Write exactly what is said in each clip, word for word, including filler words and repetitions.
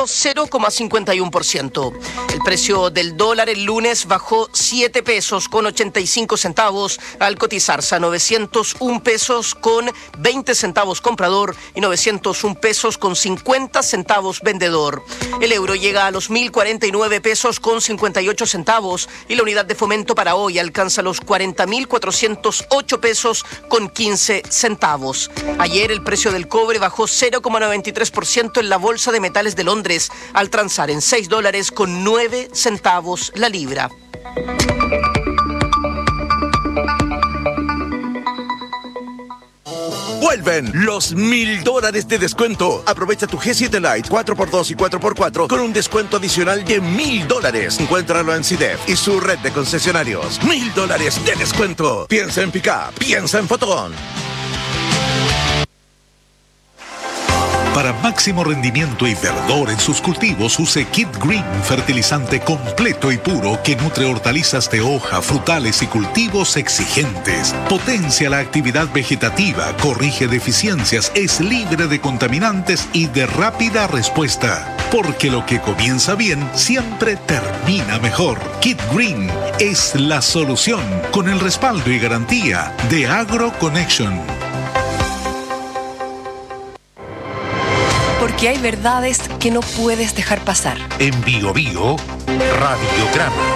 subido cero coma cincuenta y uno por ciento. El precio del dólar el lunes bajó siete pesos con ochenta y cinco centavos al cotizarse a novecientos un pesos con veinte centavos comprador y novecientos un pesos con cincuenta centavos vendedor. El euro llega a los mil cuarenta y nueve pesos con cincuenta y ocho centavos y la unidad de fomento para hoy alcanza los cuarenta mil cuatrocientos ocho pesos con quince centavos. Ayer el precio del cobre bajó cero coma noventa y tres por ciento en la Bolsa de Metales de Londres al transar en seis dólares con nueve centavos la libra. Vuelven los mil dólares de descuento. Aprovecha tu G siete Lite cuatro por dos y cuatro por cuatro con un descuento adicional de mil dólares. Encuéntralo en C I D E F y su red de concesionarios. Mil dólares de descuento. Piensa en Pickup, piensa en Fotón. Para máximo rendimiento y verdor en sus cultivos, use Kid Green, fertilizante completo y puro que nutre hortalizas de hoja, frutales y cultivos exigentes. Potencia la actividad vegetativa, corrige deficiencias, es libre de contaminantes y de rápida respuesta. Porque lo que comienza bien siempre termina mejor. Kid Green es la solución con el respaldo y garantía de AgroConnection. Porque hay verdades que no puedes dejar pasar. En Bio Bio, Radiograma.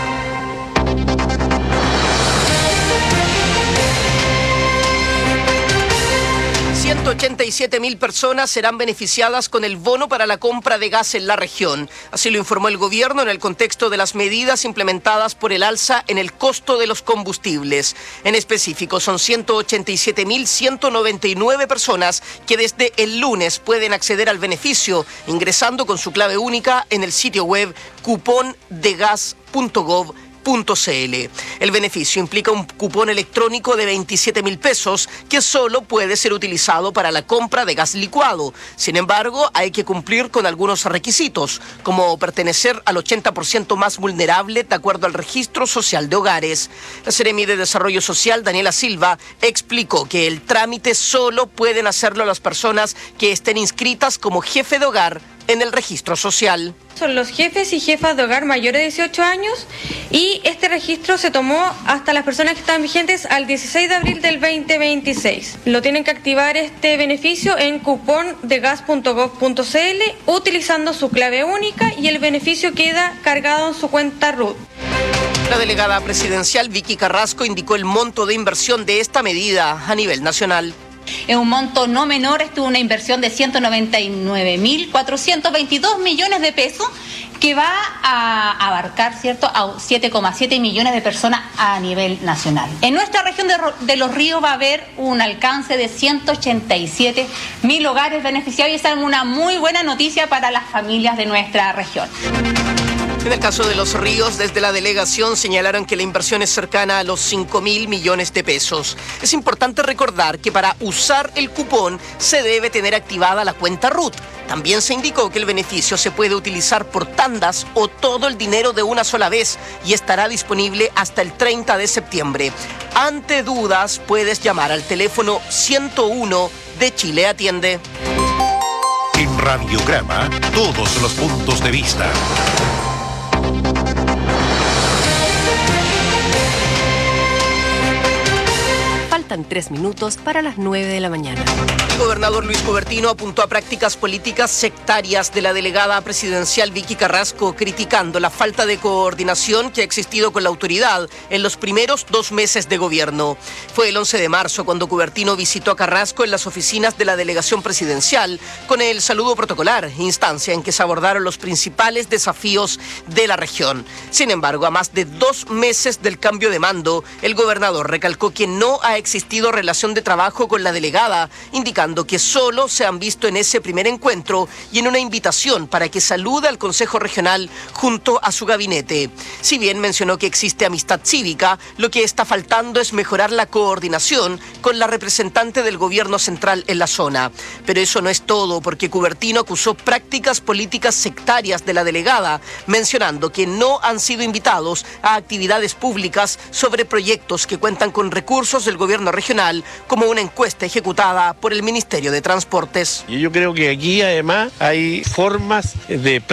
ciento ochenta y siete mil personas serán beneficiadas con el bono para la compra de gas en la región. Así lo informó el gobierno en el contexto de las medidas implementadas por el alza en el costo de los combustibles. En específico, son ciento ochenta y siete mil ciento noventa y nueve personas que desde el lunes pueden acceder al beneficio ingresando con su clave única en el sitio web cupón de gas punto gov punto c l. El beneficio implica un cupón electrónico de veintisiete mil pesos que solo puede ser utilizado para la compra de gas licuado. Sin embargo, hay que cumplir con algunos requisitos, como pertenecer al ochenta por ciento más vulnerable de acuerdo al Registro Social de Hogares. La Seremi de Desarrollo Social, Daniela Silva, explicó que el trámite solo pueden hacerlo las personas que estén inscritas como jefe de hogar en el registro social. Son los jefes y jefas de hogar mayores de dieciocho años y este registro se tomó hasta las personas que están vigentes al dieciséis de abril del veinte veintiséis. Lo tienen que activar este beneficio en cupón de gas punto gov punto c l utilizando su clave única y el beneficio queda cargado en su cuenta R U T. La delegada presidencial Vicky Carrasco indicó el monto de inversión de esta medida a nivel nacional. Es un monto no menor, esto es una inversión de ciento noventa y nueve mil cuatrocientos veintidós millones de pesos que va a abarcar, ¿cierto?, a siete coma siete millones de personas a nivel nacional. En nuestra región de, de Los Ríos va a haber un alcance de ciento ochenta y siete mil hogares beneficiados y esa es una muy buena noticia para las familias de nuestra región. En el caso de Los Ríos, desde la delegación señalaron que la inversión es cercana a los cinco mil millones de pesos. Es importante recordar que para usar el cupón se debe tener activada la cuenta R U T. También se indicó que el beneficio se puede utilizar por tandas o todo el dinero de una sola vez y estará disponible hasta el treinta de septiembre. Ante dudas, puedes llamar al teléfono ciento uno de Chile Atiende. En Radiograma, todos los puntos de vista. Faltan tres minutos para las nueve de la mañana. El gobernador Luis Cubertino apuntó a prácticas políticas sectarias de la delegada presidencial Vicky Carrasco, criticando la falta de coordinación que ha existido con la autoridad en los primeros dos meses de gobierno. Fue el once de marzo cuando Cubertino visitó a Carrasco en las oficinas de la delegación presidencial con el saludo protocolar, instancia en que se abordaron los principales desafíos de la región. Sin embargo, a más de dos meses del cambio de mando, el gobernador recalcó que no ha existido relación de trabajo con la delegada, indicando que solo se han visto en ese primer encuentro y en una invitación para que salude al Consejo Regional junto a su gabinete. Si bien mencionó que existe amistad cívica, lo que está faltando es mejorar la coordinación con la representante del gobierno central en la zona. Pero eso no es todo, porque Cubertino acusó prácticas políticas sectarias de la delegada, mencionando que no han sido invitados a actividades públicas sobre proyectos que cuentan con recursos del gobierno regional, como una encuesta ejecutada por el Ministerio de Transportes. Yo creo que aquí además hay formas de